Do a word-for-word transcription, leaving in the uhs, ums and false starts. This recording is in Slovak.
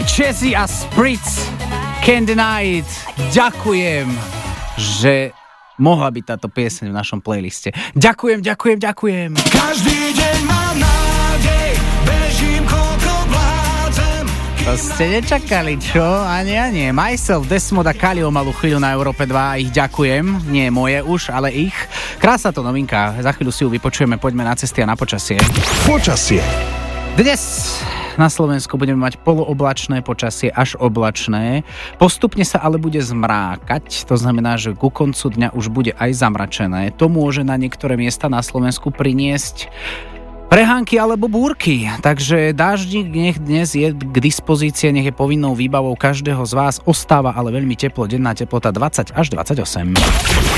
Jazzy a Spritz, Candy Night. Ďakujem, že mohla byť táto pieseň v našom playliste. Ďakujem, ďakujem, ďakujem. Každý deň mám nádej, bežím koľko vládzem. To ste nečakali, čo? Ani, ani. Myself, Desmod a Kalio malú chvíľu na Európe dva. Ich ďakujem. Nie moje už, ale ich. Krásna to novinka. Za chvíľu si ju vypočujeme. Poďme na cesty a na počasie. Počasie. Dnes na Slovensku budeme mať polooblačné počasie až oblačné. Postupne sa ale bude zmrákať, to znamená, že ku koncu dňa už bude aj zamračené. To môže na niektoré miesta na Slovensku priniesť prehánky alebo búrky. Takže dáždik nech dnes je k dispozícii, nech je povinnou výbavou každého z vás. Ostáva ale veľmi teplo, denná teplota dvadsať až dvadsaťosem.